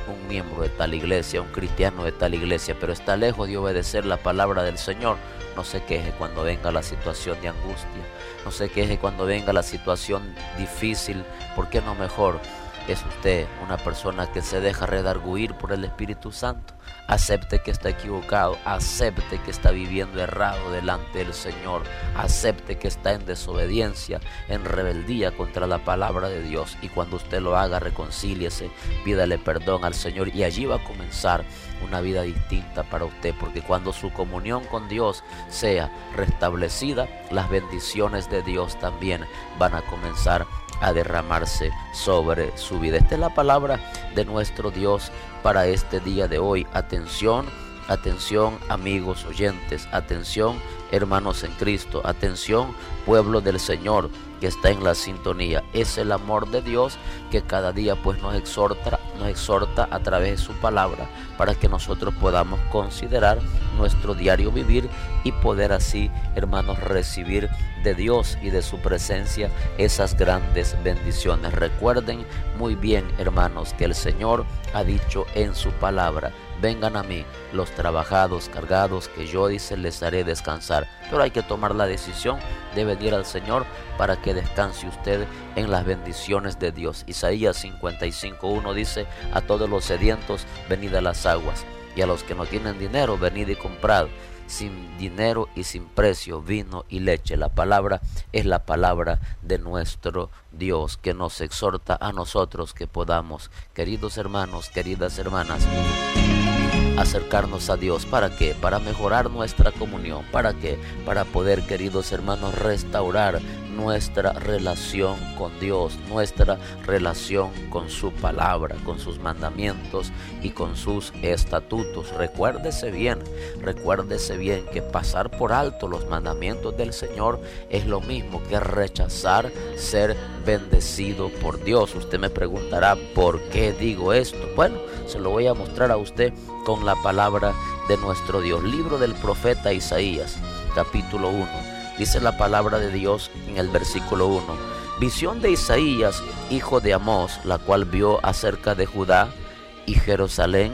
un miembro de tal iglesia, un cristiano de tal iglesia, pero está lejos de obedecer la palabra del Señor, no se queje cuando venga la situación de angustia, no se queje cuando venga la situación difícil. ¿Por qué no mejor es usted una persona que se deja redarguir por el Espíritu Santo? Acepte que está equivocado, acepte que está viviendo errado delante del Señor, acepte que está en desobediencia, en rebeldía contra la palabra de Dios, y cuando usted lo haga, reconcíliese, pídale perdón al Señor, y allí va a comenzar una vida distinta para usted, porque cuando su comunión con Dios sea restablecida, las bendiciones de Dios también van a comenzar a derramarse sobre su vida. Esta es la palabra de nuestro Dios para este día de hoy. Atención, atención amigos oyentes, atención hermanos en Cristo, atención pueblo del Señor que está en la sintonía. Es el amor de Dios que cada día pues nos exhorta a través de su palabra, para que nosotros podamos considerar nuestro diario vivir y poder así, hermanos, recibir de Dios y de su presencia esas grandes bendiciones. Recuerden muy bien, hermanos, que el Señor ha dicho en su palabra: vengan a mí los trabajados, cargados, que yo, dice, les haré descansar. Pero hay que tomar la decisión de venir al Señor para que descanse usted en las bendiciones de Dios. Isaías 55:1 dice: a todos los sedientos, venid a las aguas, y a los que no tienen dinero, venid y comprad sin dinero y sin precio vino y leche. La palabra es la palabra de nuestro Dios, que nos exhorta a nosotros que podamos, queridos hermanos, queridas hermanas, acercarnos a Dios. ¿Para qué? Para mejorar nuestra comunión. ¿Para qué? Para poder, queridos hermanos, restaurar nuestra relación con Dios, nuestra relación con su palabra, con sus mandamientos y con sus estatutos. Recuérdese bien que pasar por alto los mandamientos del Señor es lo mismo que rechazar ser bendecido por Dios. Usted me preguntará, ¿por qué digo esto? Bueno, se lo voy a mostrar a usted con la palabra de nuestro Dios. Libro del profeta Isaías, capítulo 1. Dice la palabra de Dios en el versículo 1: visión de Isaías, hijo de Amós, la cual vio acerca de Judá y Jerusalén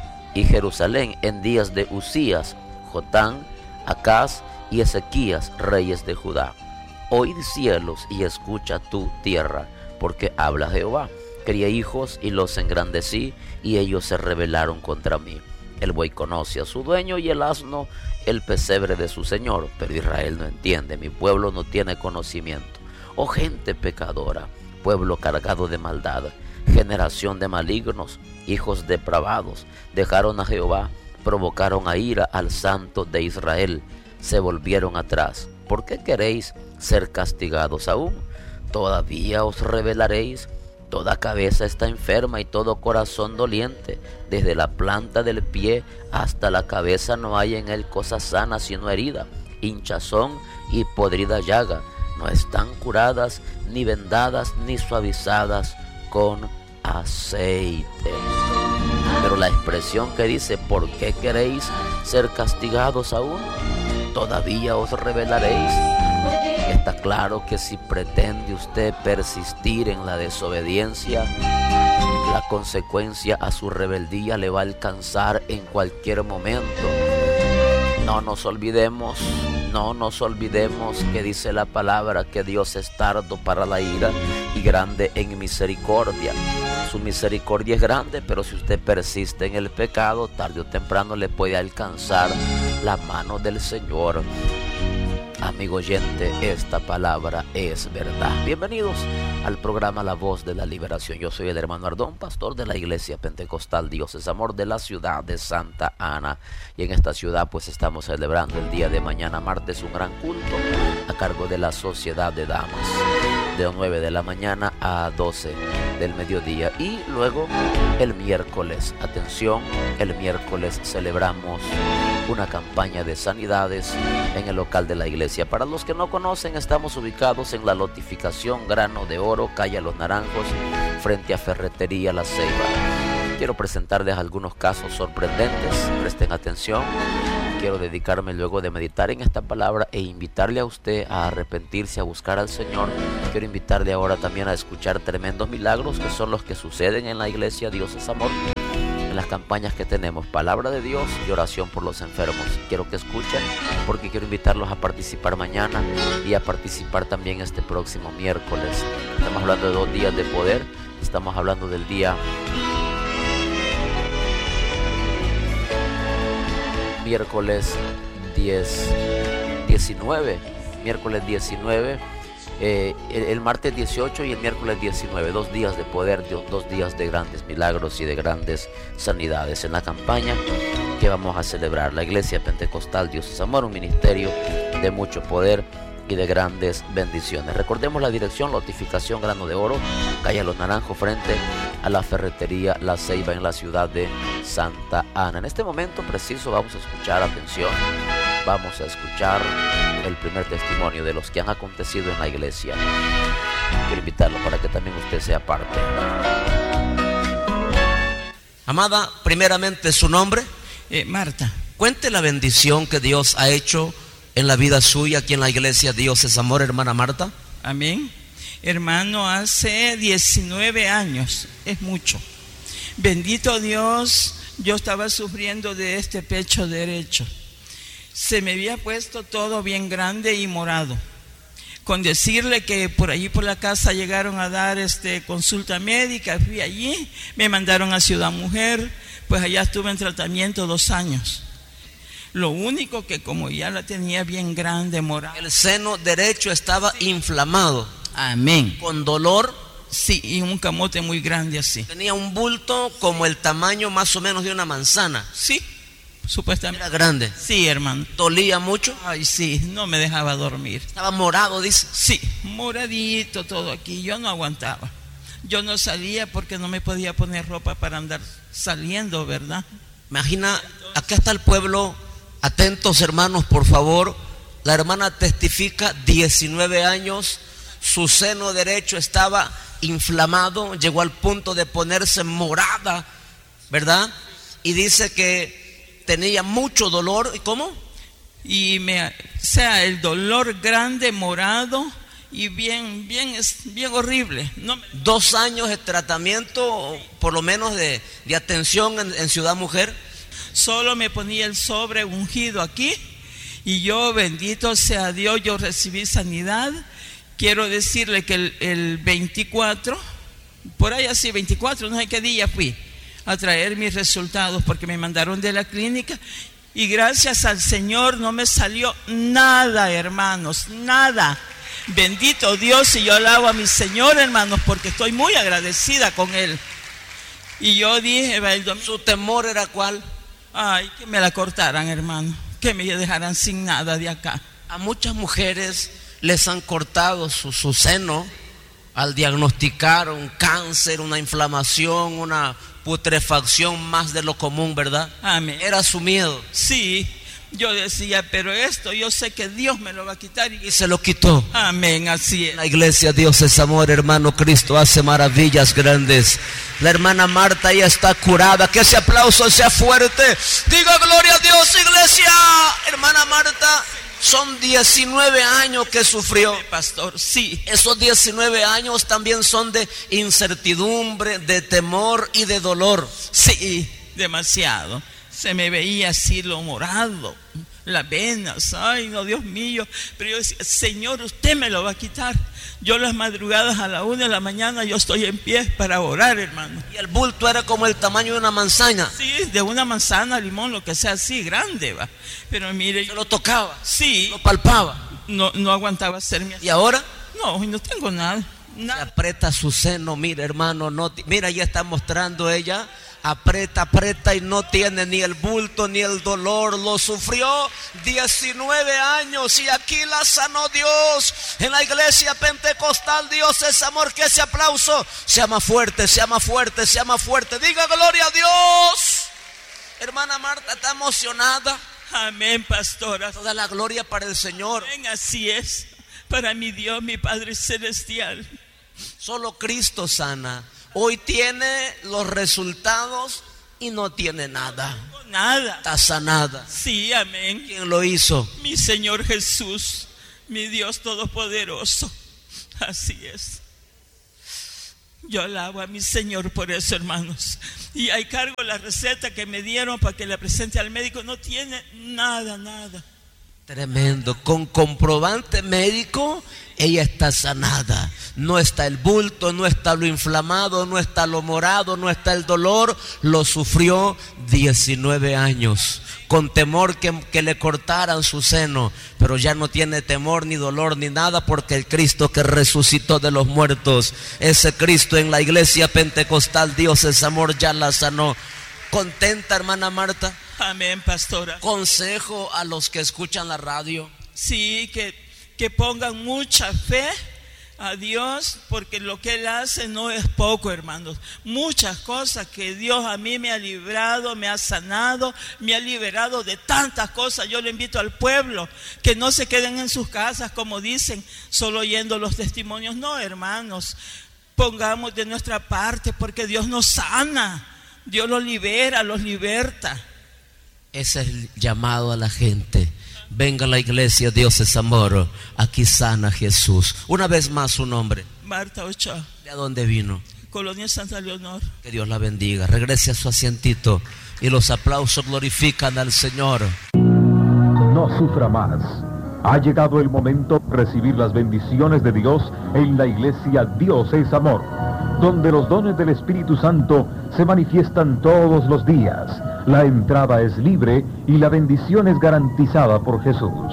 en días de Usías, Jotán, Acaz y Ezequías, reyes de Judá. Oíd cielos y escucha tu tierra, porque habla Jehová. Crié hijos y los engrandecí, y ellos se rebelaron contra mí. El buey conoce a su dueño y el asno el pesebre de su señor, pero Israel no entiende, mi pueblo no tiene conocimiento. Oh gente pecadora, pueblo cargado de maldad, generación de malignos, hijos depravados, dejaron a Jehová, provocaron a ira al Santo de Israel, se volvieron atrás. ¿Por qué queréis ser castigados aún? ¿Todavía os rebelaréis? Toda cabeza está enferma y todo corazón doliente. Desde la planta del pie hasta la cabeza no hay en él cosa sana sino herida, hinchazón y podrida llaga. No están curadas, ni vendadas, ni suavizadas con aceite. Pero la expresión que dice: ¿por qué queréis ser castigados aún? ¿Todavía os rebelaréis? Está claro que si pretende usted persistir en la desobediencia, la consecuencia a su rebeldía le va a alcanzar en cualquier momento. No nos olvidemos que dice la palabra que Dios es tardo para la ira y grande en misericordia. Su misericordia es grande, pero si usted persiste en el pecado, tarde o temprano le puede alcanzar la mano del Señor. Amigo oyente, esta palabra es verdad. Bienvenidos al programa La Voz de la Liberación. Yo soy el hermano Ardón, pastor de la Iglesia Pentecostal Dios es Amor de la ciudad de Santa Ana. Y en esta ciudad pues estamos celebrando el día de mañana, martes, un gran culto a cargo de la Sociedad de Damas, de 9 de la mañana a 12 del mediodía. Y luego el miércoles, atención, el miércoles celebramos una campaña de sanidades en el local de la iglesia. Para los que no conocen, estamos ubicados en la lotificación Grano de Oro, calle Los Naranjos, frente a Ferretería La Ceiba. Quiero presentarles algunos casos sorprendentes, presten atención. Quiero dedicarme luego de meditar en esta palabra e invitarle a usted a arrepentirse, a buscar al Señor. Quiero invitarle ahora también a escuchar tremendos milagros que son los que suceden en la iglesia Dios es Amor. en las campañas que tenemos, palabra de Dios y oración por los enfermos. Quiero que escuchen, porque quiero invitarlos a participar mañana y a participar también este próximo miércoles. Estamos hablando de 2 días de poder. Estamos hablando del día miércoles 19, miércoles 19, el martes 18 y el miércoles 19, 2 días de poder, 2 días de grandes milagros y de grandes sanidades en la campaña que vamos a celebrar. La Iglesia Pentecostal Dios es Amor, un ministerio de mucho poder y de grandes bendiciones. Recordemos la dirección: Lotificación Grano de Oro, calle Los Naranjos, frente a la ferretería La Ceiba, en la ciudad de Santa Ana. En este momento preciso vamos a escuchar, atención, vamos a escuchar el primer testimonio de los que han acontecido en la iglesia. Quiero invitarlo para que también usted sea parte. Amada, primeramente su nombre. Marta. Cuente la bendición que Dios ha hecho en la vida suya aquí en la iglesia Dios es Amor, hermana Marta. Amén. Hermano, hace 19 años, es mucho. Bendito Dios, yo estaba sufriendo de este pecho derecho. Se me había puesto todo bien grande y morado. Con decirle que por allí por la casa llegaron a dar consulta médica, fui allí, me mandaron a Ciudad Mujer, pues allá estuve en tratamiento 2 años. Lo único que como ya la tenía bien grande, morada. El seno derecho estaba inflamado. Amén. Con dolor. Sí, y un camote muy grande así. Tenía un bulto como el tamaño más o menos de una manzana. Sí, supuestamente. Era grande. Sí, hermano. ¿Dolía mucho? Ay, sí, no me dejaba dormir. Estaba morado, dice. Sí, moradito todo aquí. Yo no aguantaba. Yo no salía porque no me podía poner ropa para andar saliendo, ¿verdad? Imagina, acá está el pueblo. Atentos, hermanos, por favor. La hermana testifica, 19 años, su seno derecho estaba inflamado, llegó al punto de ponerse morada, ¿verdad? Y dice que tenía mucho dolor. ¿Y cómo? Y el dolor grande, morado y bien horrible. 2 años de tratamiento, por lo menos de atención en Ciudad Mujer. Solo me ponía el sobre ungido aquí y yo, bendito sea Dios, yo recibí sanidad. Quiero decirle que el 24, por ahí así, 24, no sé qué día fui a traer mis resultados porque me mandaron de la clínica y gracias al Señor no me salió nada, hermanos, nada. Bendito Dios, y yo alabo a mi Señor, hermanos, porque estoy muy agradecida con Él. Y yo dije, el domingo, ¿su temor era cuál? Ay, que me la cortaran, hermano, que me dejaran sin nada de acá. A muchas mujeres les han cortado su seno al diagnosticar un cáncer, una inflamación, una putrefacción más de lo común, ¿verdad? Amén. Era su miedo. Sí, yo decía, pero esto yo sé que Dios me lo va a quitar. Y se lo quitó. Amén, así es. La iglesia Dios es Amor, hermano, Cristo hace maravillas grandes. La hermana Marta ya está curada. Que ese aplauso sea fuerte. Diga gloria a Dios, iglesia. Hermana Marta, son 19 años que sufrió. Pastor, sí. Esos 19 años también son de incertidumbre, de temor y de dolor. Sí, demasiado. Se me veía así lo morado, las venas, ay no, Dios mío. Pero yo decía, Señor, usted me lo va a quitar. Yo las madrugadas a la 1 de la mañana yo estoy en pie para orar, hermano. Y el bulto era como el tamaño de una manzana. Sí, de una manzana, limón, lo que sea, así, grande, va. Pero mire, yo lo tocaba, sí, lo palpaba. No aguantaba hacerme así. ¿Y ahora? No tengo nada. Se aprieta su seno, mira, hermano, mira, ya está mostrando ella. Aprieta y no tiene ni el bulto ni el dolor. Lo sufrió 19 años y aquí la sanó Dios. En la iglesia pentecostal Dios es Amor. Que ese aplauso sea más fuerte, sea más fuerte, sea más fuerte. Diga gloria a Dios. Hermana Marta está emocionada. Amén, pastora. Toda la gloria para el Señor. Amén, así es. Para mi Dios, mi Padre Celestial. Solo Cristo sana. Hoy tiene los resultados y no tiene nada. Nada. Está sanada. Sí, amén. ¿Quién lo hizo? Mi Señor Jesús, mi Dios Todopoderoso. Así es. Yo alabo a mi Señor por eso, hermanos. Y ahí cargo la receta que me dieron para que la presente al médico. No tiene nada. Tremendo, con comprobante médico, ella está sanada. No está el bulto, no está lo inflamado, no está lo morado, no está el dolor. Lo sufrió 19 años, con temor que le cortaran su seno, pero ya no tiene temor ni dolor ni nada, porque el Cristo que resucitó de los muertos, ese Cristo en la iglesia pentecostal, Dios es amor, ya la sanó. ¿Contenta, hermana Marta? Amén, pastora. Consejo a los que escuchan la radio. Sí, que pongan mucha fe a Dios, porque lo que Él hace no es poco, hermanos. Muchas cosas que Dios a mí me ha librado, me ha sanado, me ha liberado de tantas cosas. Yo le invito al pueblo que no se queden en sus casas, como dicen, solo oyendo los testimonios. No, hermanos, pongamos de nuestra parte, porque Dios nos sana, Dios los libera, los liberta. Ese es el llamado a la gente. Venga a la iglesia, Dios es amor. Aquí sana Jesús. Una vez más su nombre. Marta Ochoa. ¿De dónde vino? Colonia Santa Leonor. Que Dios la bendiga. Regrese a su asientito y los aplausos glorifican al Señor. No sufra más. Ha llegado el momento de recibir las bendiciones de Dios en la iglesia Dios es amor, donde los dones del Espíritu Santo se manifiestan todos los días. La entrada es libre y la bendición es garantizada por Jesús.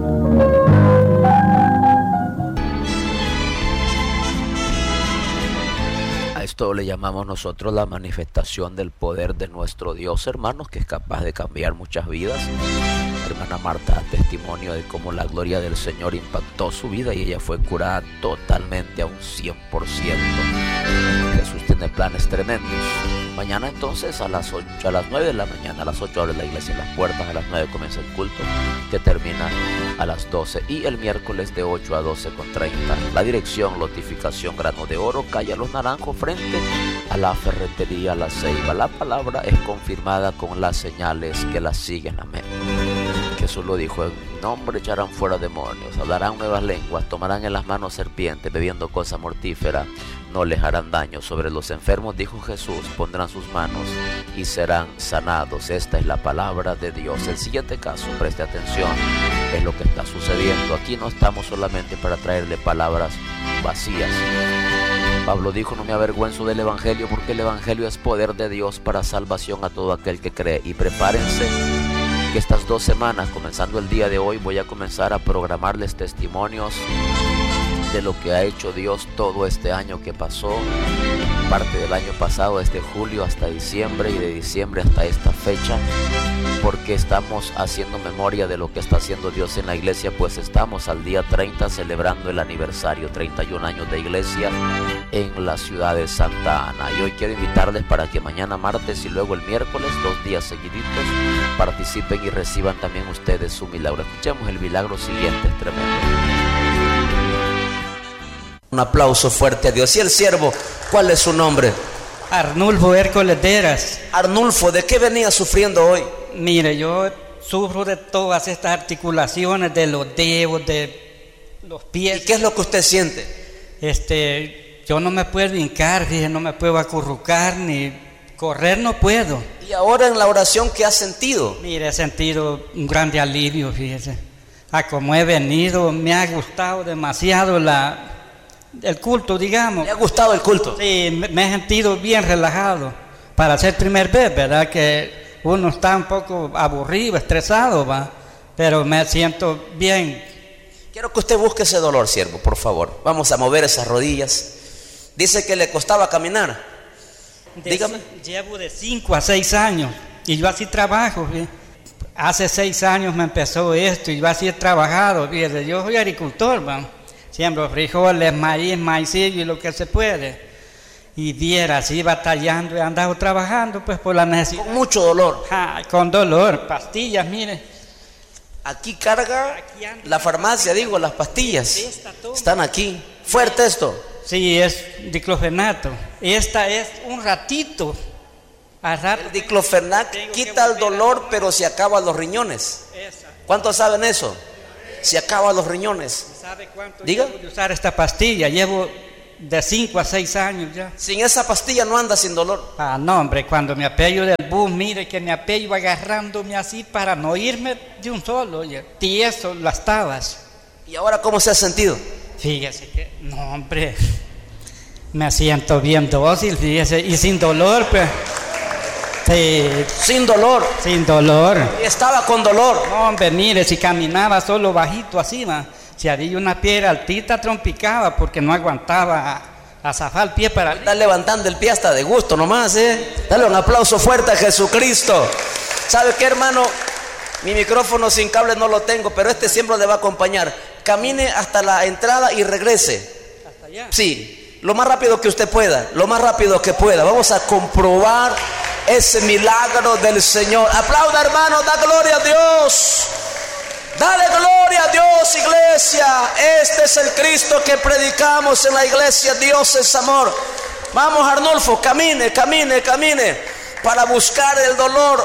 A esto le llamamos nosotros la manifestación del poder de nuestro Dios, hermanos, que es capaz de cambiar muchas vidas. Hermana Marta, testimonio de cómo la gloria del Señor impactó su vida y ella fue curada totalmente a un 100%. Jesús tiene planes tremendos. Mañana entonces a las 9 de la mañana, a las 8 abre la iglesia las puertas, a las 9 comienza el culto, que termina a las 12, y el miércoles de 8 a 12:30. La dirección, Lotificación Grano de Oro, calle Los Naranjos, frente a la ferretería La Ceiba. La palabra es confirmada con las señales que la siguen. Amén. Jesús lo dijo: en nombre echarán fuera demonios, hablarán nuevas lenguas, tomarán en las manos serpientes, bebiendo cosa mortífera no les harán daño. Sobre los enfermos, dijo Jesús, pondrán sus manos y serán sanados. Esta es la palabra de Dios. El siguiente caso, preste atención, es lo que está sucediendo. Aquí no estamos solamente para traerle palabras vacías. Pablo dijo: no me avergüenzo del Evangelio, porque el Evangelio es poder de Dios para salvación a todo aquel que cree. Y prepárense, que estas 2 semanas, comenzando el día de hoy, voy a comenzar a programarles testimonios de lo que ha hecho Dios todo este año que pasó, parte del año pasado, desde julio hasta diciembre, y de diciembre hasta esta fecha, porque estamos haciendo memoria de lo que está haciendo Dios en la iglesia, pues estamos al día 30 celebrando el aniversario, 31 años de iglesia en la ciudad de Santa Ana. Y hoy quiero invitarles para que mañana martes y luego el miércoles, 2 días seguiditos, participen y reciban también ustedes su milagro. Escuchemos el milagro siguiente, es tremendo. Un aplauso fuerte a Dios. Y el siervo, ¿cuál es su nombre? Arnulfo Hércules Deras. Arnulfo, ¿de qué venía sufriendo hoy? Mire, yo sufro de todas estas articulaciones, de los dedos, de los pies. ¿Y qué es lo que usted siente? Yo no me puedo hincar, fíjese, no me puedo acurrucar, ni correr no puedo. ¿Y ahora en la oración qué has sentido? Mire, he sentido un grande alivio, fíjese. A como he venido, me ha gustado demasiado el culto, digamos. ¿Le ha gustado el culto? Sí, me he sentido bien relajado. Para ser primer vez, ¿verdad? Que uno está un poco aburrido, estresado, ¿va? Pero me siento bien. Quiero que usted busque ese dolor, siervo, por favor. Vamos a mover esas rodillas. Dice que le costaba caminar. Dígame. Llevo de 5 a 6 años y yo así trabajo, ¿sí? Hace 6 años me empezó esto y yo así he trabajado, fíjese. Yo soy agricultor, ¿va? Siembro frijoles, maíz, maicillo y lo que se puede. Y viera, así batallando, he andado trabajando pues por la necesidad. Con mucho dolor. Con dolor, pastillas, mire. Aquí carga la farmacia, digo, las pastillas. Están aquí. ¿Fuerte esto? Sí, es diclofenato. Esta es un ratito. El diclofenac quita el dolor, pero se acaba los riñones. ¿Cuántos saben eso? Se acaba los riñones. ¿Sabe cuánto ¿Diga? llevo de usar esta pastilla? Llevo de 5 a 6 años ya. Sin esa pastilla no anda sin dolor. Ah, no, hombre, cuando me apello del bus, mire que me apello agarrándome así para no irme de un solo, oye, tieso las tabas. ¿Y ahora cómo se ha sentido? Fíjese que, no, hombre, me siento bien dócil, fíjese, y sin dolor, pues. Sí, Sin dolor. sin dolor. Y estaba con dolor. No, hombre, mire, si caminaba solo bajito así, va. Si había una piedra altita, trompicaba porque no aguantaba a zafar el pie para Está levantando el pie hasta de gusto nomás, Dale un aplauso fuerte a Jesucristo. ¿Sabe qué, hermano? Mi micrófono sin cable no lo tengo, pero este siempre le va a acompañar. Camine hasta la entrada y regrese. hasta allá. Sí, lo más rápido que usted pueda, lo más rápido que pueda. Vamos a comprobar ese milagro del Señor. Aplauda, hermano, da gloria a Dios. Dale gloria a Dios, iglesia. Este es el Cristo que predicamos en la iglesia. Dios es amor. Vamos, Arnulfo, camine, camine, camine para buscar el dolor.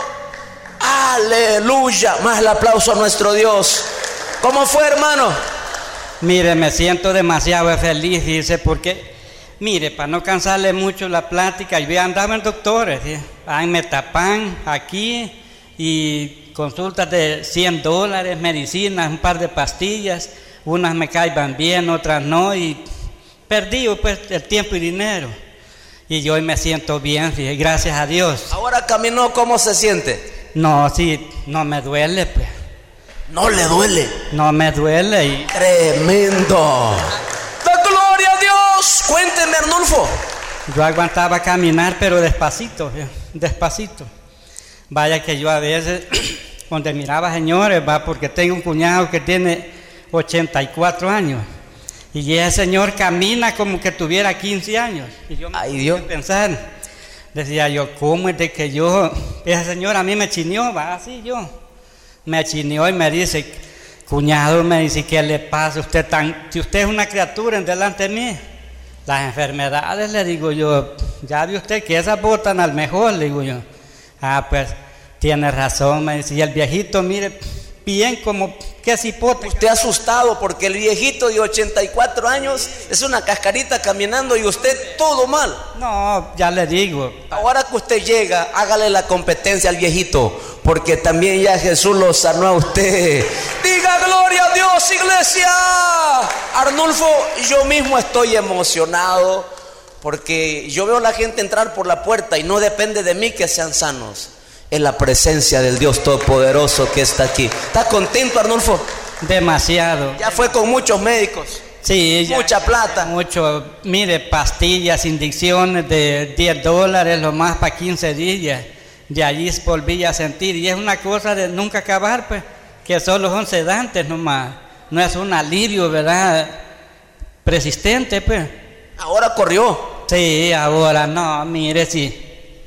Aleluya. Más el aplauso a nuestro Dios. ¿Cómo fue, hermano? Mire, me siento demasiado feliz, dice, porque, mire, para no cansarle mucho la plática, yo andaba en doctores, ¿sí? En Metapán, aquí, y consultas de $100, medicinas, un par de pastillas, unas me caían bien, otras no, y perdí pues el tiempo y dinero. Y yo hoy me siento bien, ¿sí? Gracias a Dios. Ahora caminó, ¿cómo se siente? No, sí, no me duele, pues. No le duele. No me duele y... Tremendo. ¡Da gloria a Dios! Cuénteme, Arnulfo. Yo aguantaba caminar, pero despacito, ¿sí? Despacito. Vaya que yo a veces, donde miraba señores, va, porque tengo un cuñado que tiene 84 años. Y ese señor camina como que tuviera 15 años. Y yo me Ay, Dios. ponía a pensar, decía yo, ¿cómo es de que yo, ese señor a mí me chineó, va, así yo. Me chineó y me dice, cuñado, me dice, ¿qué le pasa? Usted si usted es una criatura en delante de mí, las enfermedades, le digo yo, ya ve usted que esas botan al mejor, le digo yo. Ah, pues, tiene razón, me dice, y el viejito, mire, bien como que cipote. Usted asustado porque el viejito de 84 años es una cascarita caminando y usted todo mal. No, ya le digo. Ahora que usted llega, hágale la competencia al viejito, porque también ya Jesús lo sanó a usted. Diga gloria a Dios, iglesia. Arnulfo, yo mismo estoy emocionado porque yo veo a la gente entrar por la puerta y no depende de mí que sean sanos. Es la presencia del Dios Todopoderoso que está aquí. ¿Está contento, Arnulfo? Demasiado. Ya fue con muchos médicos. Sí, ya, Mucha plata. mucho, mire, pastillas, inyecciones de $10, lo más para 15 días. De allí volví a sentir. Y es una cosa de nunca acabar, pues, que solo son sedantes nomás. No es un alivio, ¿verdad? Persistente, pues. Ahora corrió. Sí, ahora no, mire, sí.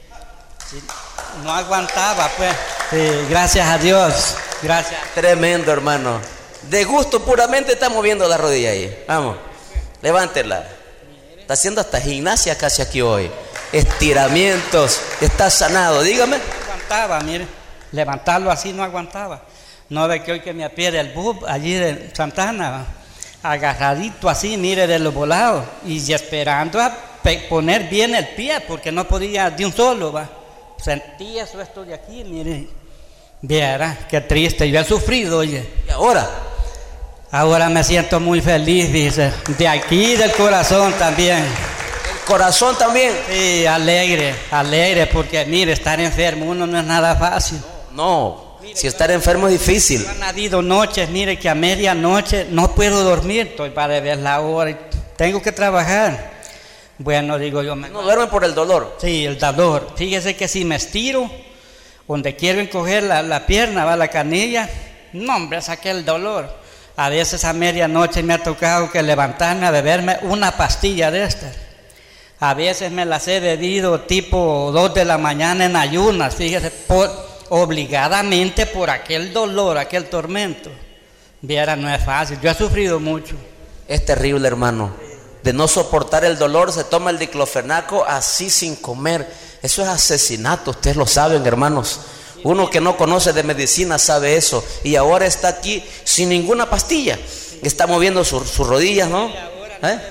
No aguantaba, pues. Sí, gracias a Dios. Gracias. Tremendo, hermano. De gusto puramente está moviendo la rodilla ahí. Vamos, levántela. Está haciendo hasta gimnasia casi aquí hoy. Estiramientos. Está sanado. Dígame. No aguantaba, mire. Levantarlo así no aguantaba. No ve que hoy que me apiede el bus allí de Santana, agarradito así, mire, de los volados. Y esperando a poner bien el pie, porque no podía de un solo, va. Sentí eso, esto de aquí, mire. Viera, qué triste. Yo he sufrido, oye. ¿Y ahora? Ahora me siento muy feliz, dice. De aquí, del corazón también. ¿El corazón también? Sí, alegre, alegre, porque mire, estar enfermo uno no es nada fácil. No, si estar enfermo es difícil. Yo han habido noches, mire, que a medianoche no puedo dormir, estoy para ver la hora y tengo que trabajar. Bueno, digo yo, No duermen por el dolor. sí, el dolor. Fíjese que si me estiro, donde quiero encoger la pierna, va la canilla, no, hombre, saqué el dolor. A veces a medianoche me ha tocado que levantarme a beberme una pastilla de estas. A veces me las he bebido tipo 2 de la mañana en ayunas, fíjese, obligadamente por aquel dolor, aquel tormento. Viera, no es fácil, yo he sufrido mucho. Es terrible, hermano. De no soportar el dolor, se toma el diclofenaco así sin comer. Eso es asesinato, ustedes lo saben, hermanos. Uno que no conoce de medicina sabe eso. Y ahora está aquí sin ninguna pastilla. Está moviendo sus rodillas, ¿no? Ahora no he bebido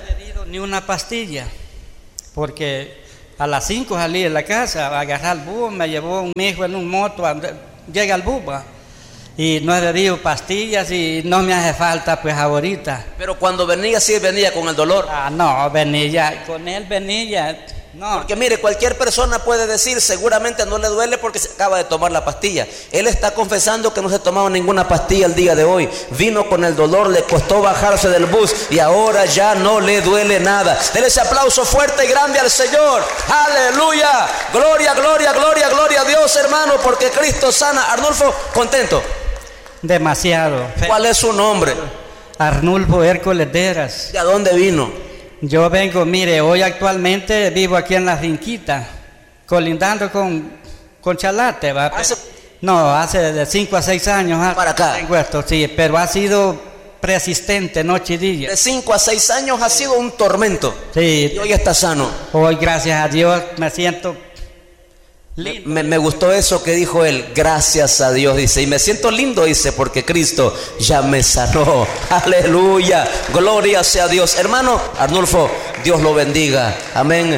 ni una pastilla, porque a las 5 salí de la casa a agarrar el búho, me llevó un hijo en un moto, llega el búho, y no he bebido pastillas y no me hace falta pues ahorita. Pero cuando venía, sí venía con el dolor. No, venía, con él venía, no. Porque mire, cualquier persona puede decir, seguramente no le duele porque se acaba de tomar la pastilla. Él está confesando que no se ha tomado ninguna pastilla el día de hoy. Vino con el dolor, le costó bajarse del bus y ahora ya no le duele nada. Denle ese aplauso fuerte y grande al Señor. Aleluya. Gloria, gloria, gloria, gloria a Dios, hermano, porque Cristo sana. Arnulfo, contento. Demasiado. ¿Cuál es su nombre? Arnulfo Hércules Deras. ¿De dónde vino? Yo vengo, mire, hoy actualmente vivo aquí en la finquita, colindando con Chalate, ¿va? Hace de 5 a 6 años. Para acá. Tengo esto, sí, pero ha sido persistente, noche y día. De 5 a 6 años ha sido un tormento. Sí. Y hoy está sano. Hoy, gracias a Dios, me siento lindo. Me gustó eso que dijo él, gracias a Dios, dice, y me siento lindo, dice, porque Cristo ya me sanó. Aleluya, gloria sea Dios. Hermano Arnulfo, Dios lo bendiga, amén.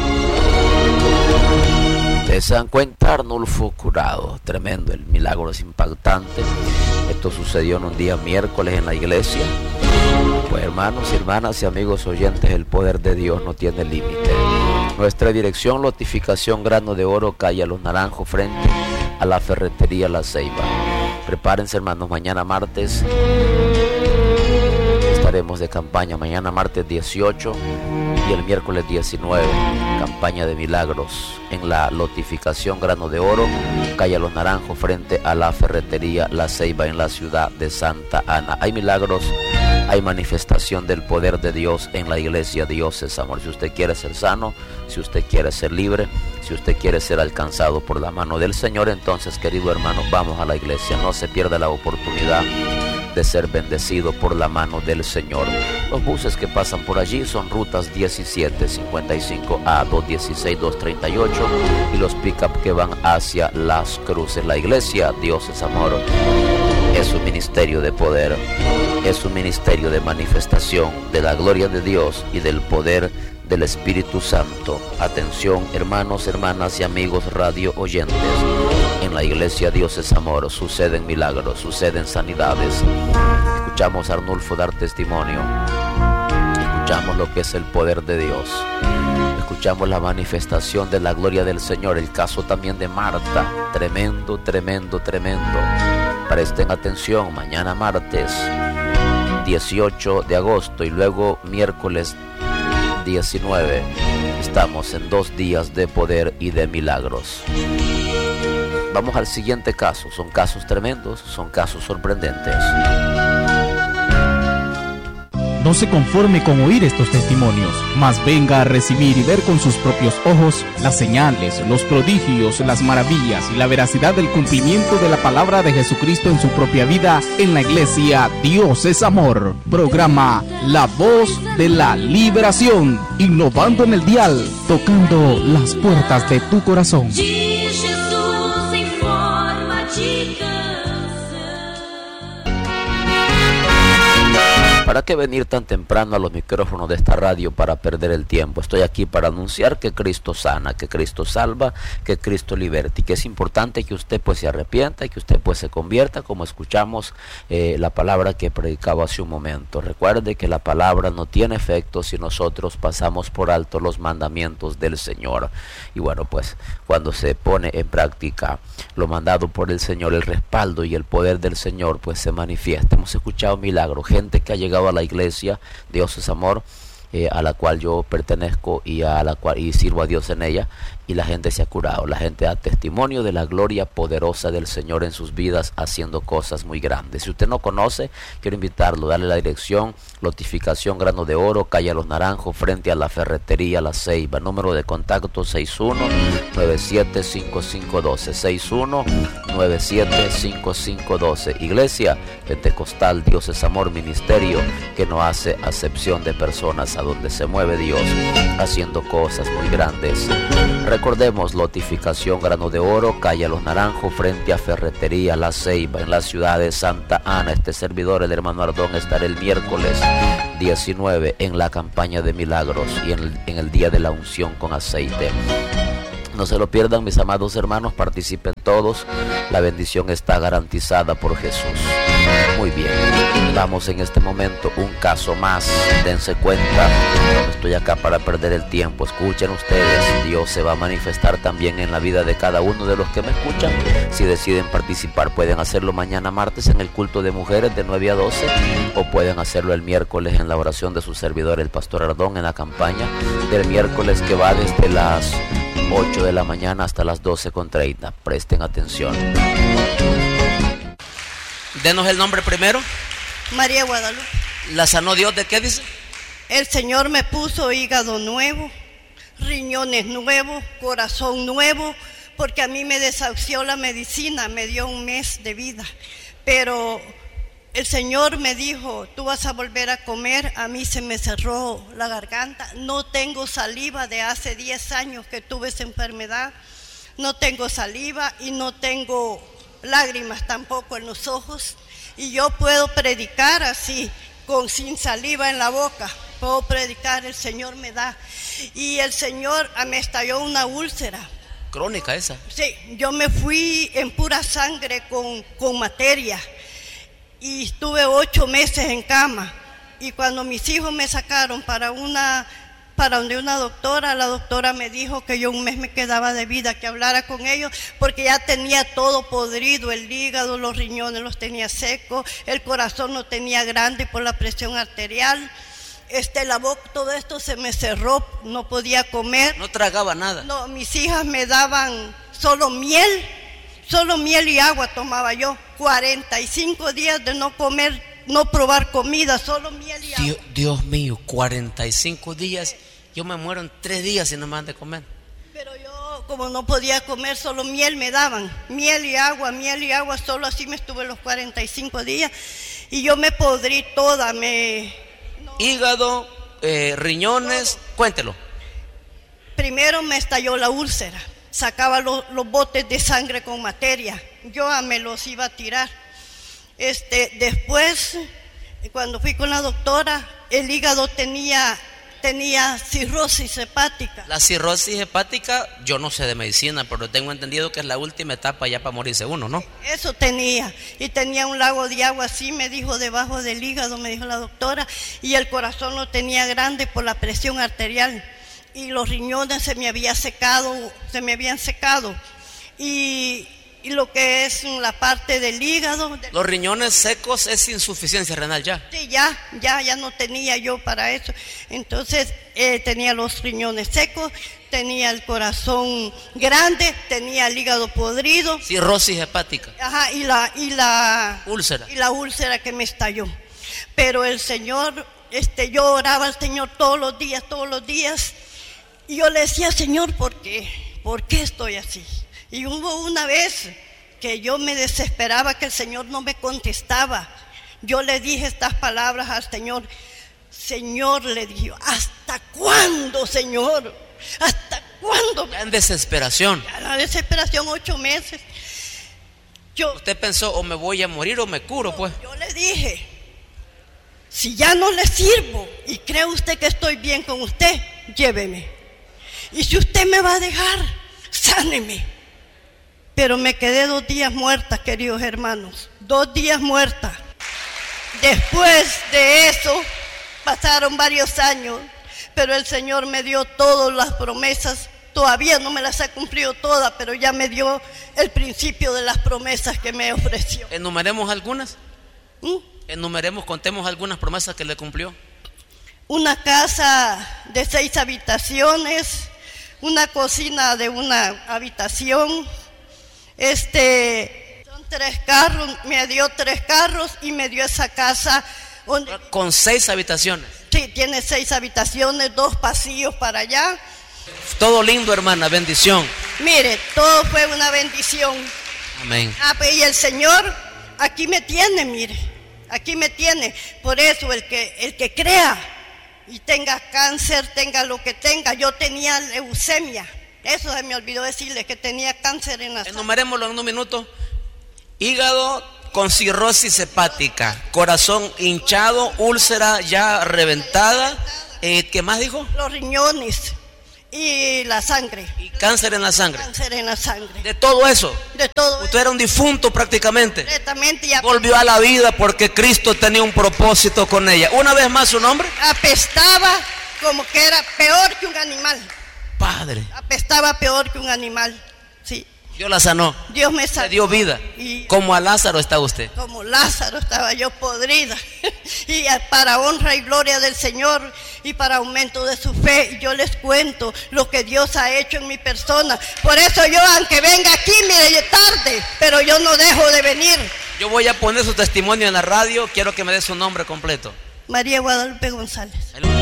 Ustedes se dan cuenta, Arnulfo curado, tremendo, el milagro es impactante. Esto sucedió en un día miércoles en la iglesia. Pues hermanos y hermanas y amigos oyentes, el poder de Dios no tiene límite. Nuestra dirección, Lotificación Grano de Oro, calle Los Naranjos, frente a la ferretería La Ceiba. Prepárense, hermanos, mañana martes estaremos de campaña, mañana martes 18 y el miércoles 19, campaña de milagros en la Lotificación Grano de Oro, calle Los Naranjos, frente a la ferretería La Ceiba, en la ciudad de Santa Ana. Hay milagros, hay manifestación del poder de Dios en la iglesia. Dios es amor. Si usted quiere ser sano, si usted quiere ser libre, si usted quiere ser alcanzado por la mano del Señor, entonces, querido hermano, vamos a la iglesia. No se pierda la oportunidad de ser bendecido por la mano del Señor. Los buses que pasan por allí son rutas 17, 55A, 216, 238 y los pick-up que van hacia Las Cruces. La iglesia, Dios es amor, es un ministerio de poder, es un ministerio de manifestación de la gloria de Dios y del poder del Espíritu Santo. Atención, hermanos, hermanas y amigos radio oyentes. En la iglesia Dios es amor, suceden milagros, suceden sanidades. Escuchamos a Arnulfo dar testimonio. Escuchamos lo que es el poder de Dios. Escuchamos la manifestación de la gloria del Señor. El caso también de Marta. Tremendo, tremendo, tremendo. Presten atención, mañana martes 18 de agosto y luego miércoles 19. Estamos en 2 días de poder y de milagros. Vamos al siguiente caso. Son casos tremendos, son casos sorprendentes. No se conforme con oír estos testimonios, mas venga a recibir y ver con sus propios ojos las señales, los prodigios, las maravillas y la veracidad del cumplimiento de la palabra de Jesucristo en su propia vida en la iglesia Dios es Amor. Programa La Voz de la Liberación, innovando en el dial, tocando las puertas de tu corazón. ¿Para qué venir tan temprano a los micrófonos de esta radio para perder el tiempo? Estoy aquí para anunciar que Cristo sana, que Cristo salva, que Cristo liberta, y que es importante que usted pues se arrepienta y que usted pues se convierta, como escuchamos la palabra que predicaba hace un momento. Recuerde que la palabra no tiene efecto si nosotros pasamos por alto los mandamientos del Señor. Y bueno, pues cuando se pone en práctica lo mandado por el Señor, el respaldo y el poder del Señor pues se manifiesta. Hemos escuchado milagros, gente que ha llegado a la iglesia Dios es Amor, a la cual yo pertenezco y sirvo a Dios en ella, y la gente se ha curado. La gente da testimonio de la gloria poderosa del Señor en sus vidas, haciendo cosas muy grandes. Si usted no conoce, quiero invitarlo, darle la dirección: Lotificación Grano de Oro, calle Los Naranjos, frente a la ferretería La Ceiba. Número de contacto 61975512, 61975512. Iglesia Pentecostal Dios es Amor, ministerio que no hace acepción de personas, a donde se mueve Dios haciendo cosas muy grandes. Recordemos, lotificación Grano de Oro, calle Los Naranjos, frente a Ferretería La Ceiba, en la ciudad de Santa Ana. Este servidor, el hermano Ardón, estará el miércoles 19 en la campaña de milagros y en el día de la unción con aceite. No se lo pierdan, mis amados hermanos, participen todos, la bendición está garantizada por Jesús. Muy bien, vamos en este momento un caso más, dense cuenta, no estoy acá para perder el tiempo, escuchen ustedes, Dios se va a manifestar también en la vida de cada uno de los que me escuchan. Si deciden participar, pueden hacerlo mañana martes en el culto de mujeres de 9 a 12, o pueden hacerlo el miércoles en la oración de su servidor, el pastor Ardón, en la campaña del miércoles que va desde las 8 de la mañana hasta las 12:30. Presten atención. Denos el nombre primero. María Guadalupe. ¿La sanó Dios de qué dice? El Señor me puso hígado nuevo, riñones nuevos, corazón nuevo, porque a mí me desahució la medicina, me dio un mes de vida. Pero el Señor me dijo, tú vas a volver a comer. A mí se me cerró la garganta, no tengo saliva de hace 10 años que tuve esa enfermedad. No tengo saliva y no tengo lágrimas tampoco en los ojos. Y yo puedo predicar así, sin saliva en la boca. Puedo predicar, el Señor me da. Y el Señor me estalló una úlcera. Crónica esa. Sí, yo me fui en pura sangre con materia. Y estuve 8 meses en cama. Y cuando mis hijos me sacaron para donde una doctora, la doctora me dijo que yo un mes me quedaba de vida, que hablara con ellos, porque ya tenía todo podrido, el hígado, los riñones los tenía secos, el corazón lo tenía grande por la presión arterial, la boca, todo esto se me cerró, no podía comer. No tragaba nada. No, mis hijas me daban solo miel y agua tomaba yo. 45 días de no comer, no probar comida, solo miel y agua. Dios mío, 45 días. Yo me muero en 3 días si no me dan de comer. Pero yo, como no podía comer, solo miel me daban. Miel y agua, solo así me estuve los 45 días. Y yo me podrí toda, Hígado, riñones, todo. Cuéntelo. Primero me estalló la úlcera. Sacaba los botes de sangre con materia. Yo me los iba a tirar. Después, cuando fui con la doctora, el hígado tenía cirrosis hepática. La cirrosis hepática, yo no sé de medicina, pero tengo entendido que es la última etapa ya para morirse uno, ¿no? Eso tenía, y tenía un lago de agua así, me dijo, debajo del hígado, me dijo la doctora, y el corazón lo tenía grande por la presión arterial, y los riñones se me habían secado, y lo que es la parte del hígado. Los riñones secos es insuficiencia renal ya. Sí, ya no tenía yo para eso. Entonces tenía los riñones secos, tenía el corazón grande, tenía el hígado podrido. Cirrosis hepática. Ajá, y la úlcera. Y la úlcera que me estalló. Pero el Señor, yo oraba al Señor todos los días. Y yo le decía, Señor, ¿por qué? ¿Por qué estoy así? Y hubo una vez que yo me desesperaba, que el Señor no me contestaba. Yo le dije estas palabras al Señor. Señor, le dije, ¿hasta cuándo, Señor? ¿Hasta cuándo? En desesperación. La desesperación, 8 meses. Usted pensó, o me voy a morir o me curo, pues. Yo le dije, si ya no le sirvo y cree usted que estoy bien con usted, lléveme. Y si usted me va a dejar, sáneme. Pero me quedé 2 días muerta, queridos hermanos, 2 días muerta. Después de eso, pasaron varios años, pero el Señor me dio todas las promesas. Todavía no me las ha cumplido todas, pero ya me dio el principio de las promesas que me ofreció. ¿Enumeremos algunas? Contemos algunas promesas que le cumplió. Una casa de 6 habitaciones, una cocina de 1 habitación, son 3 carros, me dio 3 carros y me dio esa casa. ¿Con 6 habitaciones? Sí, tiene 6 habitaciones, 2 pasillos para allá. Todo lindo, hermana, bendición. Mire, todo fue una bendición. Amén. Y el Señor aquí me tiene, mire, aquí me tiene. Por eso el que crea y tenga cáncer, tenga lo que tenga. Yo tenía leucemia Eso se me olvidó decirle, que tenía cáncer en la sangre. Enumerémoslo en un minuto. Hígado con cirrosis hepática, corazón hinchado, úlcera ya reventada. ¿Qué más dijo? Los riñones y la sangre. Y cáncer en la sangre. Cáncer en la sangre. De todo eso. De todo. Usted era un difunto prácticamente. Completamente. Volvió a la vida porque Cristo tenía un propósito con ella. Una vez más, su nombre. Apestaba como que era peor que un animal. Padre. Apestaba peor que un animal. Sí. Dios la sanó. Dios me sanó. Le dio vida. Y como a Lázaro está usted. como Lázaro estaba yo podrida. Y para honra y gloria del Señor y para aumento de su fe, yo les cuento lo que Dios ha hecho en mi persona. Por eso yo, aunque venga aquí, mire, tarde, pero yo no dejo de venir. Yo voy a poner su testimonio en la radio. Quiero que me dé su nombre completo. María Guadalupe González.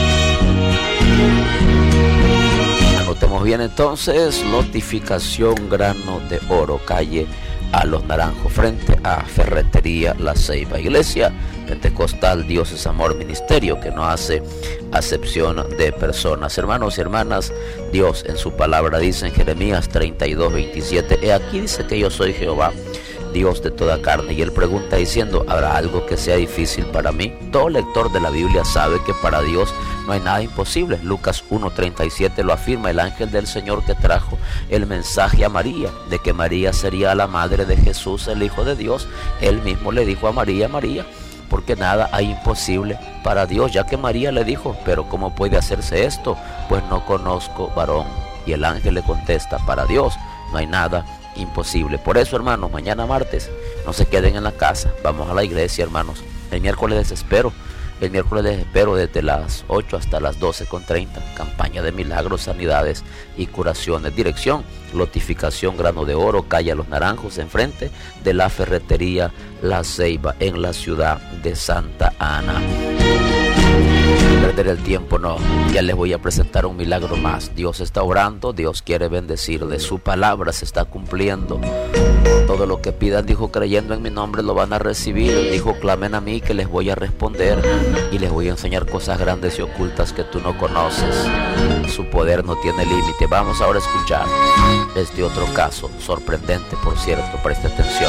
Anotemos bien entonces, notificación Grano de Oro, calle A Los Naranjos, frente a Ferretería La Ceiba, Iglesia Pentecostal Dios es Amor Ministerio, que no hace acepción de personas. Hermanos y hermanas, Dios en su palabra dice en Jeremías 32:27, aquí dice que yo soy Jehová, Dios de toda carne, y él pregunta diciendo, ¿habrá algo que sea difícil para mí? Todo lector de la Biblia sabe que para Dios no hay nada imposible. Lucas 1:37 lo afirma, el ángel del Señor que trajo el mensaje a María, de que María sería la madre de Jesús, el Hijo de Dios. Él mismo le dijo a María, María, porque nada hay imposible para Dios, ya que María le dijo, pero ¿cómo puede hacerse esto? Pues no conozco varón. Y el ángel le contesta, para Dios no hay nada imposible. Por eso, hermanos, mañana martes no se queden en la casa, vamos a la iglesia, hermanos. El miércoles desespero desde las 8 hasta las 12:30, campaña de milagros, sanidades y curaciones. Dirección, notificación Grano de Oro, calle A Los Naranjos, enfrente de la Ferretería La Ceiba, en la ciudad de Santa Ana. Perder el tiempo no, ya les voy a presentar un milagro más. Dios está obrando, Dios quiere bendecir, de su palabra se está cumpliendo. Todo lo que pidan, dijo, creyendo en mi nombre lo van a recibir. Dijo, clamen a mí que les voy a responder y les voy a enseñar cosas grandes y ocultas que tú no conoces. Su poder no tiene límite. Vamos ahora a escuchar este otro caso, sorprendente por cierto, preste atención.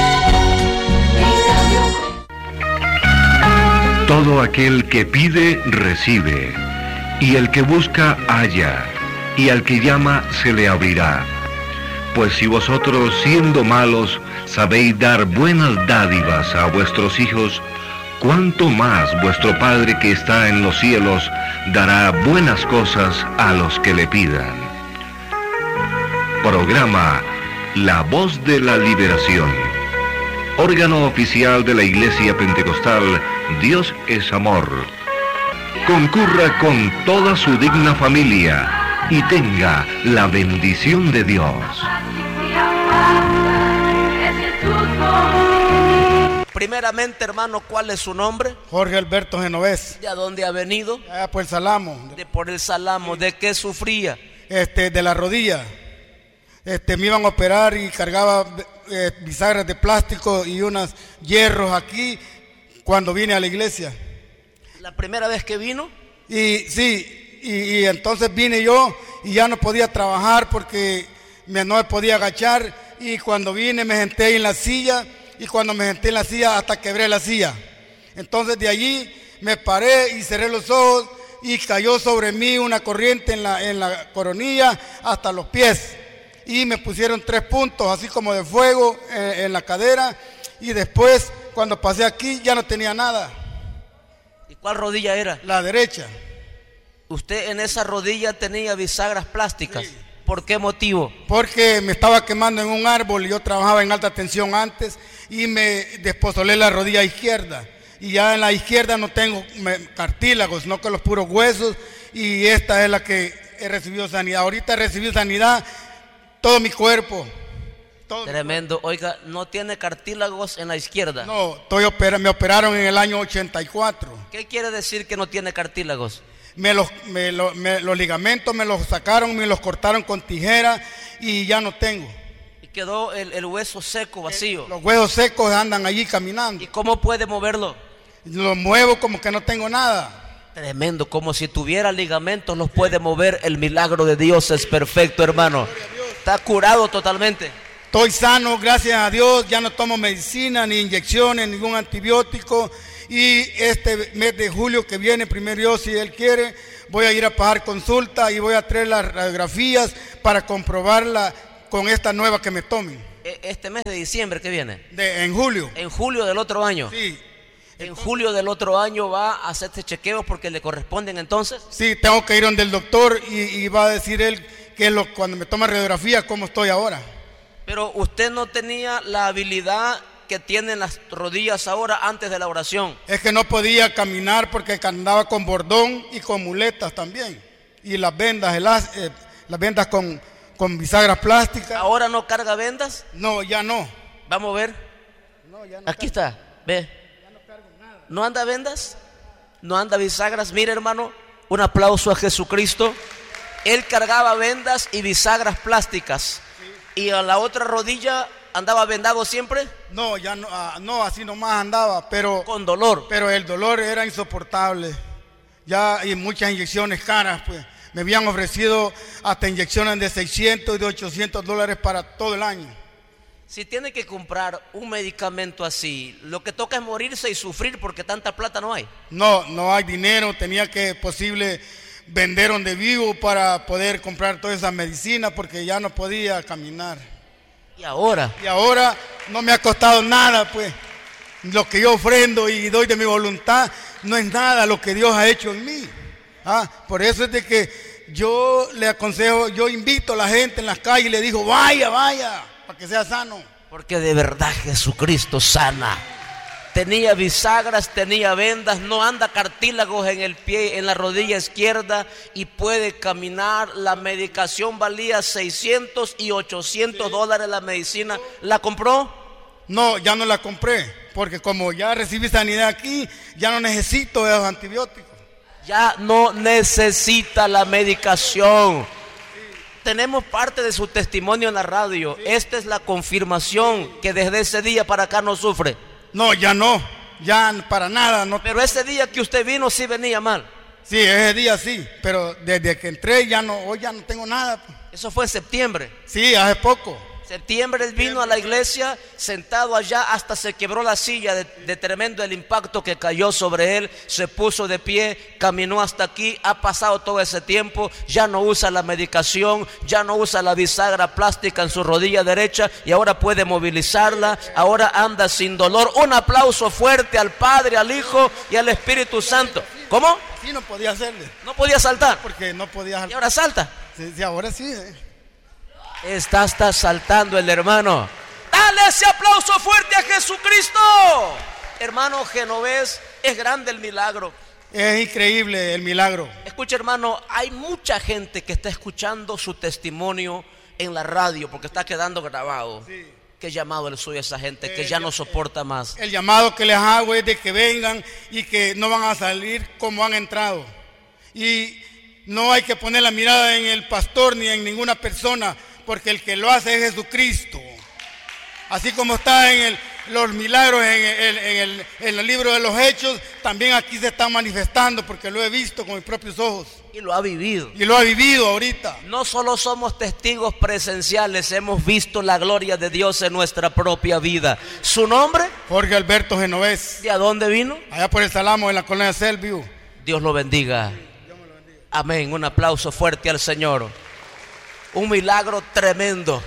Todo aquel que pide, recibe, y el que busca, halla, y al que llama, se le abrirá. Pues si vosotros, siendo malos, sabéis dar buenas dádivas a vuestros hijos, ¿cuánto más vuestro Padre que está en los cielos dará buenas cosas a los que le pidan? Programa La Voz de la Liberación, órgano oficial de la Iglesia Pentecostal Dios es Amor. Concurra con toda su digna familia y tenga la bendición de Dios. Primeramente, hermano, ¿cuál es su nombre? Jorge Alberto Genovés. ¿De dónde ha venido? Por el Salamo. Por el Salamo. ¿De qué sufría? De la rodilla. Me iban a operar y cargaba bisagras de plástico y unos hierros aquí cuando vine a la iglesia. ¿La primera vez que vino? Y sí, y entonces vine yo y ya no podía trabajar porque no me podía agachar, y cuando vine me senté en la silla, y cuando me senté en la silla hasta quebré la silla. Entonces de allí me paré y cerré los ojos y cayó sobre mí una corriente en la coronilla hasta los pies. Y me pusieron 3 puntos así como de fuego en la cadera, y después cuando pasé aquí ya no tenía nada. ¿Y cuál rodilla era? La derecha. ¿Usted en esa rodilla tenía bisagras plásticas? Sí. ¿Por qué motivo? Porque me estaba quemando en un árbol y yo trabajaba en alta tensión antes y me despozolé la rodilla izquierda. Y ya en la izquierda no tengo cartílagos, sino que los puros huesos, y esta es la que he recibido sanidad. Ahorita he recibido sanidad todo mi cuerpo. Tremendo. Oiga, ¿no tiene cartílagos en la izquierda? No, me operaron en el año 84. ¿Qué quiere decir que no tiene cartílagos? Los ligamentos me los sacaron, me los cortaron con tijera y ya no tengo. Y quedó el hueso seco, vacío. Los huesos secos andan allí caminando. ¿Y cómo puede moverlo? Lo muevo como que no tengo nada. Tremendo, como si tuviera ligamentos, los puede mover. El milagro de Dios es perfecto, hermano. Está curado totalmente. Estoy sano, gracias a Dios. Ya no tomo medicina, ni inyecciones, ningún antibiótico. Y este mes de julio que viene, primero Dios, si Él quiere, voy a ir a pagar consulta y voy a traer las radiografías para comprobarla con esta nueva que me tomen. Este mes de diciembre que viene. En julio. En julio del otro año. Sí. En julio del otro año va a hacerse chequeos porque le corresponden entonces. Sí, tengo que ir donde el doctor y va a decir él que cuando me toma radiografía cómo estoy ahora. Pero usted no tenía la habilidad que tienen las rodillas ahora antes de la oración. Es que no podía caminar porque andaba con bordón y con muletas también. Y las vendas, las vendas con bisagras plásticas. ¿Ahora no carga vendas? No, ya no. Vamos a ver. No, ya no. Aquí está, ve. Ya no cargo nada. ¿No anda vendas? ¿No anda bisagras? Mire, hermano, un aplauso a Jesucristo. Él cargaba vendas y bisagras plásticas. Sí. ¿Y a la otra rodilla andaba vendado siempre? No, ya no, no, así nomás andaba, pero con dolor. Pero el dolor era insoportable. Ya, y muchas inyecciones caras, pues. Me habían ofrecido hasta inyecciones de 600 y de $800 para todo el año. Si tiene que comprar un medicamento así, lo que toca es morirse y sufrir porque tanta plata no hay. No hay dinero, tenía que posible vender donde vivo para poder comprar toda esa medicina porque ya no podía caminar. ¿Y ahora? Y ahora no me ha costado nada, pues. Lo que yo ofrendo y doy de mi voluntad no es nada lo que Dios ha hecho en mí. Por eso es de que yo le aconsejo, yo invito a la gente en las calles y le digo, vaya, para que sea sano. Porque de verdad Jesucristo sana. Tenía bisagras, tenía vendas, no anda cartílagos en el pie, en la rodilla izquierda y puede caminar. La medicación valía $600 y $800 la medicina. ¿La compró? No, ya no la compré, porque como ya recibí sanidad aquí, ya no necesito esos antibióticos. Ya no necesita la medicación. Tenemos parte de su testimonio en la radio. Esta es la confirmación que desde ese día para acá no sufre. No, ya para nada. No. Pero ese día que usted vino sí venía mal. Sí, ese día sí, pero desde que entré hoy ya no tengo nada. Eso fue en septiembre. Sí, hace poco. Septiembre él vino a la iglesia, sentado allá, hasta se quebró la silla de tremendo el impacto que cayó sobre él, se puso de pie, caminó hasta aquí, ha pasado todo ese tiempo, ya no usa la medicación, ya no usa la bisagra plástica en su rodilla derecha y ahora puede movilizarla, ahora anda sin dolor. Un aplauso fuerte al Padre, al Hijo y al Espíritu Santo. ¿Cómo? Sí, no podía hacerle. ¿No podía saltar? Porque no podía saltar. ¿Y ahora salta? Sí, ahora sí. Está saltando el hermano. Dale ese aplauso fuerte a Jesucristo. Hermano Genovés, es grande el milagro. Es increíble el milagro. Escucha, hermano, hay mucha gente que está escuchando su testimonio en la radio porque está quedando grabado. Sí. ¿Qué llamado le soy a esa gente que ya no soporta más? El llamado que les hago es de que vengan y que no van a salir como han entrado. Y no hay que poner la mirada en el pastor ni en ninguna persona, porque el que lo hace es Jesucristo. Así como está en los milagros en el libro de los Hechos, también aquí se está manifestando, porque lo he visto con mis propios ojos. Y lo ha vivido. Y lo ha vivido ahorita. No solo somos testigos presenciales, hemos visto la gloria de Dios en nuestra propia vida. ¿Su nombre? Jorge Alberto Genovés. ¿De a dónde vino? Allá por el Salamo, en la colonia Selviu. Dios lo bendiga. Dios me lo bendiga. Amén. Un aplauso fuerte al Señor. Un milagro tremendo.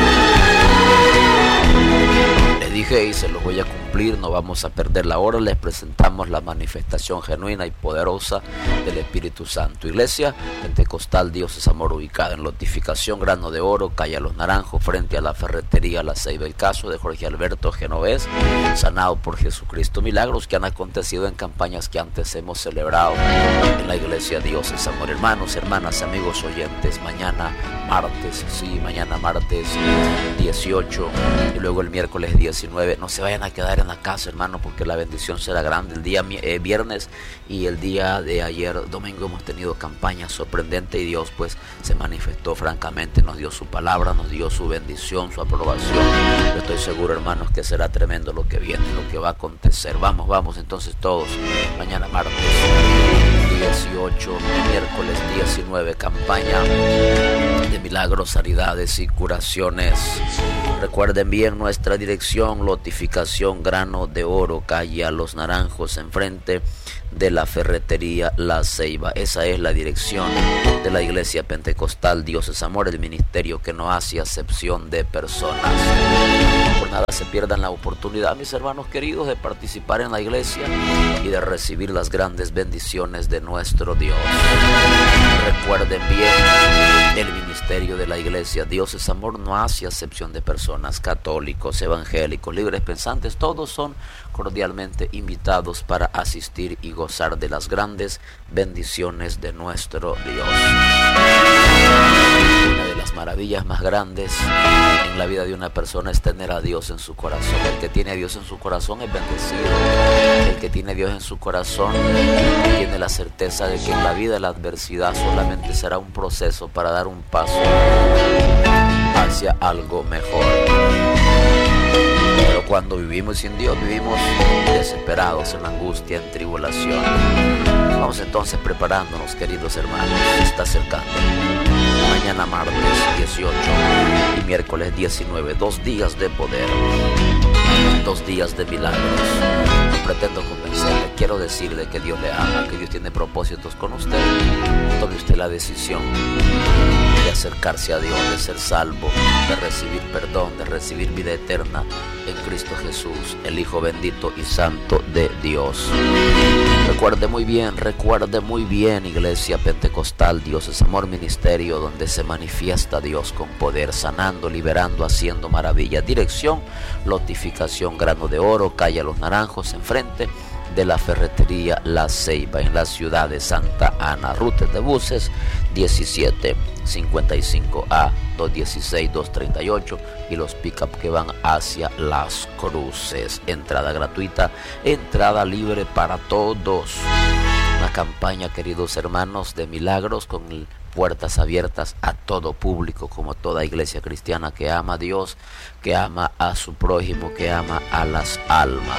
Les dije y se los voy a cumplir, no vamos a perder la hora. Les presentamos la manifestación genuina y poderosa del Espíritu Santo. Iglesia Pentecostal Dios es Amor, ubicada en Lotificación Grano de Oro, calle Los Naranjos, frente a la ferretería La Ceiba. El caso de Jorge Alberto Genovés, sanado por Jesucristo. Milagros que han acontecido en campañas que antes hemos celebrado en la iglesia Dios es Amor. Hermanos, hermanas, amigos oyentes, mañana martes 18 y luego el miércoles 19. No se vayan a quedar en la casa, hermano, porque la bendición será grande. El día viernes y el día de ayer domingo hemos tenido campañas sorprendentes y Dios pues se manifestó francamente, nos dio su palabra, nos dio su bendición, su aprobación. Yo estoy seguro, hermanos, que será tremendo lo que viene, lo que va a acontecer. Vamos entonces todos mañana martes 18 y miércoles 19, campaña de milagros, sanidades y curaciones. Recuerden bien nuestra dirección: Lotificación Grano de Oro, calle a Los Naranjos, enfrente de la ferretería La Ceiba. Esa es la dirección de la Iglesia Pentecostal Dios es Amor, el ministerio que no hace acepción de personas. Por nada se pierdan la oportunidad, mis hermanos queridos, de participar en la iglesia y de recibir las grandes bendiciones de nuestro Dios. Recuerden bien, el ministerio de la iglesia Dios es Amor no hace acepción de personas. Católicos, evangélicos, libres pensantes, todos son cordialmente invitados para asistir y gozar de las grandes bendiciones de nuestro Dios. Una de las maravillas más grandes en la vida de una persona es tener a Dios en su corazón. El que tiene a Dios en su corazón es bendecido. El que tiene a Dios en su corazón tiene la certeza de que en la vida la adversidad solamente será un proceso para dar un paso hacia algo mejor. Pero cuando vivimos sin Dios, vivimos desesperados, en angustia, en tribulación. Vamos entonces preparándonos, queridos hermanos. Se está acercando mañana martes 18 y miércoles 19, 2 días de poder, 2 días de milagros. No pretendo convencerle, quiero decirle que Dios le ama, que Dios tiene propósitos con usted. Tome usted la decisión de acercarse a Dios, de ser salvo, de recibir perdón, de recibir vida eterna en Cristo Jesús, el Hijo bendito y santo de Dios. Recuerde muy bien, Iglesia Pentecostal Dios es Amor, ministerio donde se manifiesta Dios con poder, sanando, liberando, haciendo maravillas. Dirección: Lotificación Grano de Oro, calle a Los Naranjos, enfrente de la ferretería La Ceiba, en la ciudad de Santa Ana. Rutas de buses 1755A, 216, 238 y los pick-up que van hacia Las Cruces. Entrada gratuita, entrada libre para todos. Una campaña, queridos hermanos, de milagros con puertas abiertas a todo público, como toda iglesia cristiana que ama a Dios, que ama a su prójimo, que ama a las almas.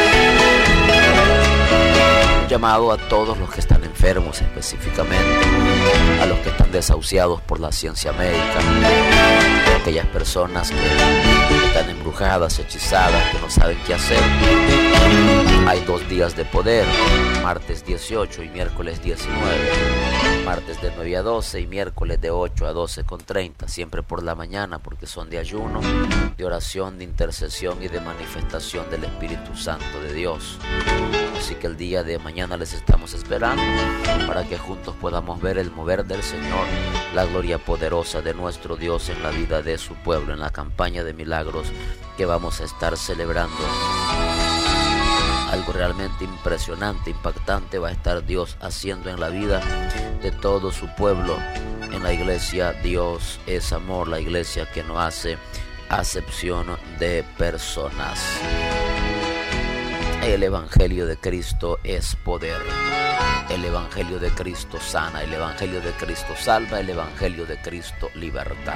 Un llamado a todos los que están enfermos, específicamente a los que están desahuciados por la ciencia médica, a aquellas personas que están embrujadas, hechizadas, que no saben qué hacer. Hay 2 días de poder, martes 18 y miércoles 19, martes de 9 a 12 y miércoles de 8 a 12:30, siempre por la mañana, porque son de ayuno, de oración, de intercesión y de manifestación del Espíritu Santo de Dios. Así que el día de mañana les estamos esperando para que juntos podamos ver el mover del Señor, la gloria poderosa de nuestro Dios en la vida de su pueblo, en la campaña de milagros que vamos a estar celebrando. Algo realmente impresionante, impactante va a estar Dios haciendo en la vida de todo su pueblo, en la iglesia Dios es Amor, la iglesia que no hace acepción de personas. El Evangelio de Cristo es poder. El Evangelio de Cristo sana, el Evangelio de Cristo salva, el Evangelio de Cristo liberta.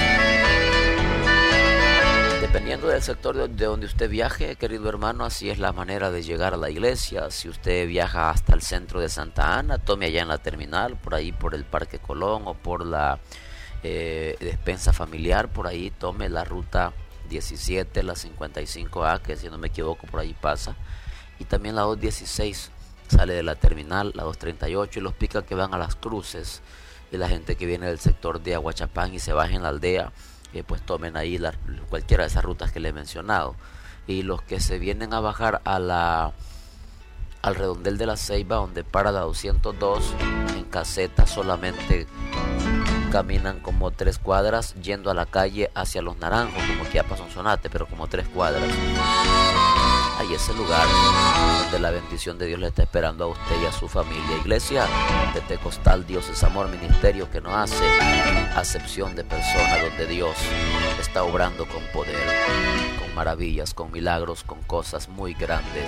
Dependiendo del sector de donde usted viaje, querido hermano, así es la manera de llegar a la iglesia. Si usted viaja hasta el centro de Santa Ana, tome allá en la terminal, por ahí por el Parque Colón o por la despensa familiar, por ahí tome la ruta 17, la 55A, que si no me equivoco por ahí pasa, y también la 216 sale de la terminal, la 238 y los pica que van a Las Cruces, y la gente que viene del sector de Aguachapán y se baja en la aldea, pues tomen ahí cualquiera de esas rutas que le he mencionado. Y los que se vienen a bajar al redondel de La Ceiba, donde para la 202 en caseta, solamente caminan como 3 cuadras yendo a la calle hacia Los Naranjos, como Quiapas Sonsonate, pero como 3 cuadras. Hay ese lugar donde la bendición de Dios le está esperando a usted y a su familia. Iglesia Pentecostal Dios es Amor, ministerio que no hace acepción de personas, donde Dios está obrando con poder, con maravillas, con milagros, con cosas muy grandes.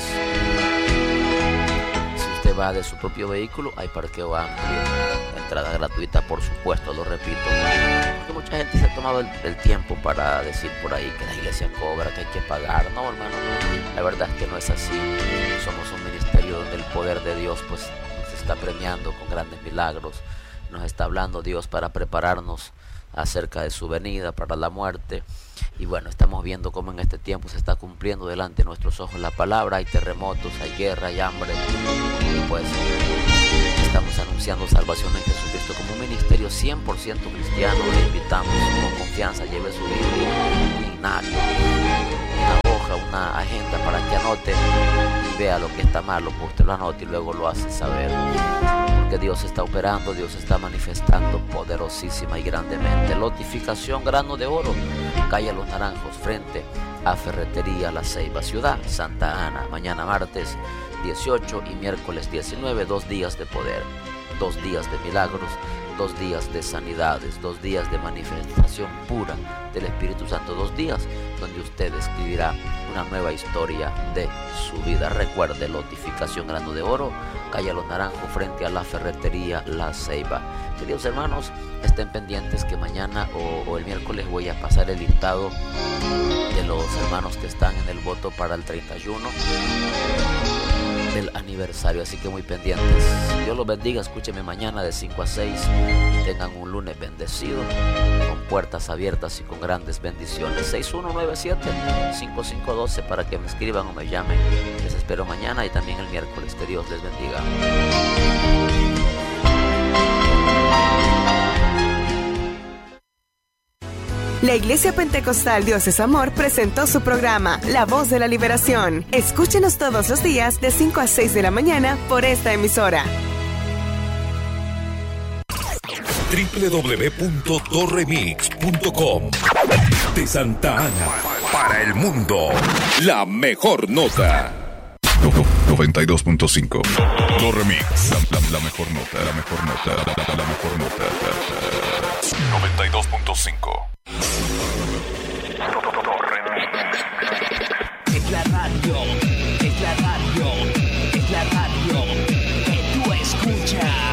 Si usted va de su propio vehículo, hay parqueo amplio, entrada gratuita, por supuesto, lo repito, porque mucha gente se ha tomado el tiempo para decir por ahí que la iglesia cobra, que hay que pagar. No, hermano, la verdad es que no es así. Somos un ministerio donde el poder de Dios pues se está premiando con grandes milagros. Nos está hablando Dios para prepararnos acerca de su venida, para la muerte. Y bueno, estamos viendo cómo en este tiempo se está cumpliendo delante de nuestros ojos la palabra. Hay terremotos, hay guerra, hay hambre. Y pues estamos anunciando salvación en Jesucristo como un ministerio 100% cristiano. Le invitamos con confianza, lleve su Biblia, un himnario, una hoja, una agenda para que anote y vea lo que está malo, pues usted lo anote y luego lo hace saber. Porque Dios está operando, Dios está manifestando poderosísima y grandemente. Lotificación Grano de Oro, calle Los Naranjos, frente a Ferretería La Ceiba, Ciudad Santa Ana. Mañana martes 18 y miércoles 19, 2 días de poder, 2 días de milagros, 2 días de sanidades, 2 días de manifestación pura del Espíritu Santo, 2 días donde usted escribirá una nueva historia de su vida. Recuerde, Lotificación Grano de Oro, calle Los Naranjos, frente a la Ferretería La Ceiba. Queridos hermanos, estén pendientes que mañana o el miércoles voy a pasar el listado de los hermanos que están en el voto para el 31 del aniversario, así que muy pendientes. Dios los bendiga, escúcheme mañana de 5 a 6. Tengan un lunes bendecido, con puertas abiertas y con grandes bendiciones. 6197-5512 para que me escriban o me llamen. Les espero mañana y también el miércoles. Que Dios les bendiga. La Iglesia Pentecostal Dios es Amor presentó su programa La Voz de la Liberación. Escúchenos todos los días de 5 a 6 de la mañana por esta emisora. www.torremix.com. De Santa Ana para el mundo, la mejor nota. 92.5. Torremix, la mejor nota, la mejor nota, la mejor nota. 92.5.